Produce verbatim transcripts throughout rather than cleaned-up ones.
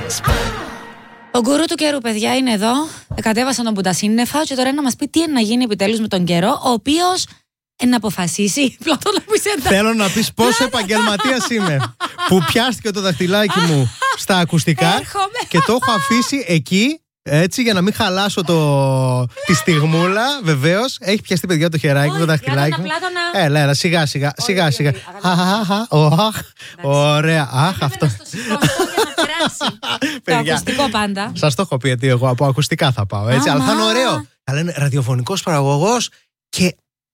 Ο γκουρού του καιρού, παιδιά, είναι εδώ. Κατέβασαν τον που τα σύννεφα και τώρα είναι να μας πει τι είναι να γίνει επιτέλους με τον καιρό, ο οποίος να αποφασίσει. Πλατώ να πεις εντάξει. Θέλω να πεις πόσο επαγγελματίας είμαι. Που πιάστηκε το δαχτυλάκι μου στα ακουστικά. Έρχομαι. Και το έχω αφήσει εκεί. Έτσι, για να μην χαλάσω το... τη στιγμούλα, βεβαίως. Έχει πιαστεί, παιδιά, το χεράκι, το δαχτυλάκι μου. Έλα, έλα, σιγά, σιγά. Σιγά, σιγά. Ωραία. Αχ, αυτό. Το ακουστικό πάντα. Σας το έχω πει, γιατί εγώ από ακουστικά θα πάω. Έτσι, αλλά θα είναι ωραίο. Θα λένε ραδιοφωνικός παραγωγός και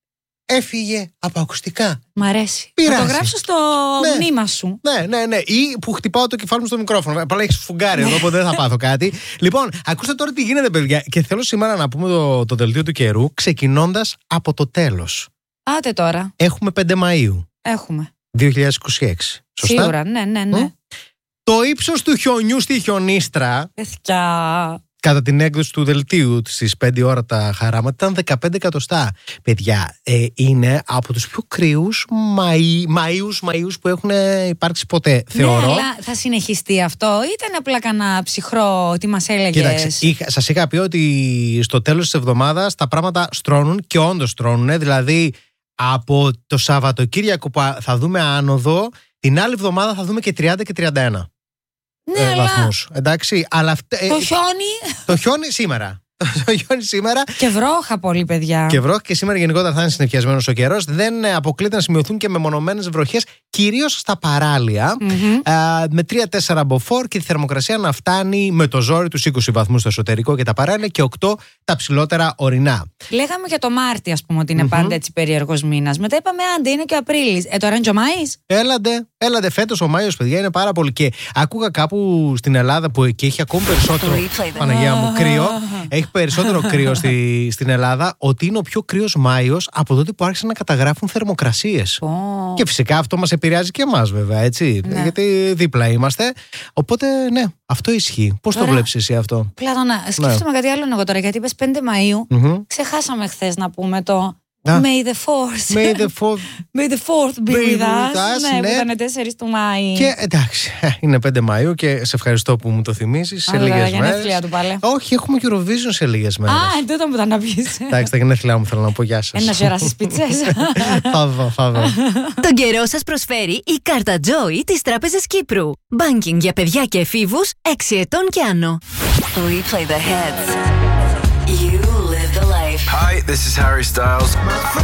έφυγε από ακουστικά. Μ' αρέσει. Πειράζει. Θα το γράψω στο Ναι. μνήμα σου. Ναι, ναι, ναι. Ή που χτυπάω το κεφάλι μου στο μικρόφωνο. Απλά έχει φουγκάρει εδώ, οπότε δεν θα πάθω κάτι. Λοιπόν, ακούστε τώρα τι γίνεται, παιδιά. Και θέλω σήμερα να πούμε το, το δελτίο του καιρού, ξεκινώντας από το τέλος. Άτε τώρα. Έχουμε πέντε Μαΐου Έχουμε. δύο χιλιάδες είκοσι έξι. Σωστά. Σίγουρα, ναι, ναι, ναι. Mm. Το ύψος του χιονιού στη χιονίστρα, Παιδιά. κατά την έκδοση του δελτίου στις πέντε ώρα τα χαράματα, ήταν δεκαπέντε εκατοστά. Παιδιά, ε, είναι από τους πιο κρύους Μαΐ, Μαΐους, Μαΐους που έχουν υπάρξει ποτέ, θεωρώ. Ναι, αλλά θα συνεχιστεί αυτό ή ήταν απλά κανένα ψυχρό, τι μας έλεγες? Κοίταξε, είχα, σας είχα πει ότι στο τέλος της εβδομάδας τα πράγματα στρώνουν και όντως στρώνουν. Δηλαδή, από το Σαββατοκύριακο που θα δούμε άνοδο, την άλλη εβδομάδα θα δούμε και τριάντα και τριάντα ένα. Ναι, ε, αλλά βαθμούς. Εντάξει, αλλά αυτε, το χιόνι. Το χιόνι σήμερα. Το χιόνι σήμερα. Και βρόχα πολύ, παιδιά. Και βρόχα και σήμερα γενικότερα θα είναι συννεφιασμένος ο καιρός. Δεν αποκλείται να σημειωθούν και μεμονωμένες βροχές, κυρίως στα παράλια. Mm-hmm. Α, με τρία τέσσερα μποφόρ και τη θερμοκρασία να φτάνει με το ζόρι τους είκοσι βαθμούς στο εσωτερικό και τα παράλια και οκτώ τα ψηλότερα ορεινά. Λέγαμε για το Μάρτι, ας πούμε, ότι είναι mm-hmm. πάντα έτσι περίεργος μήνας. Μετά είπαμε, άντε, είναι και ο Απρίλης. Ε, τώρα είναι και ο Μάης. Έλαντε, έλαντε. Φέτος ο Μάιος, παιδιά, είναι πάρα πολύ. Και άκουγα κάπου στην Ελλάδα που εκεί έχει ακόμη περισσότερο. Παναγία μου, κρύο. Έχει περισσότερο κρύο στη, στην Ελλάδα, ότι είναι ο πιο κρύος Μάιος από τότε που άρχισαν να καταγράφουν θερμοκρασίες. Oh. Και φυσικά αυτό μας επηρεάζει και εμάς, βέβαια, έτσι. Ναι. Γιατί δίπλα είμαστε. Οπότε, ναι, αυτό ισχύει. Πώς το βλέπεις εσύ αυτό? Πλάτωνα, σκέφτομαι ναι. κάτι άλλο εγώ τώρα, γιατί είπες πέντε Μαΐου. Mm-hmm. Ξεχάσαμε χθες να πούμε το May the fourth. May the fourth, May the fourth be with us. Ναι, ναι, που ήταν τέσσερις του Μάη. Και εντάξει, είναι πέντε Μαΐου και σε ευχαριστώ που μου το θυμίζεις. Σε λίγες μέρες. Γενέθλια του πάλι. Όχι, έχουμε Eurovision σε λίγες μέρες. Α, τούτο μου ήταν να πεις. Εντάξει, τα γενέθλιά μου θέλω να πω γεια σας. Ένα γέρα στις πίτσες. Θα δω, θα δω. Τον καιρό σας προσφέρει η κάρτα Joy της Τράπεζας Κύπρου. Banking για παιδιά και εφήβους έξι ετών και άνω. We play the hits. You live the life. Hi, this is Harry Styles.